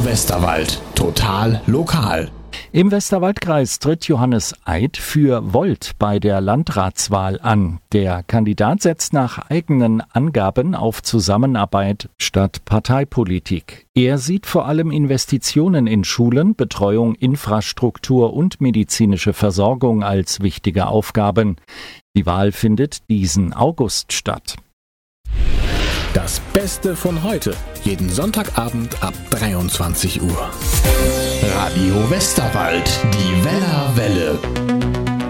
Westerwald. Total lokal. Im Westerwaldkreis tritt Johannes Eid für Volt bei der Landratswahl an. Der Kandidat setzt nach eigenen Angaben auf Zusammenarbeit statt Parteipolitik. Er sieht vor allem Investitionen in Schulen, Betreuung, Infrastruktur und medizinische Versorgung als wichtige Aufgaben. Die Wahl findet diesen August statt. Das Beste von heute. Jeden Sonntagabend ab 23 Uhr. Radio Westerwald. Die Weller Welle.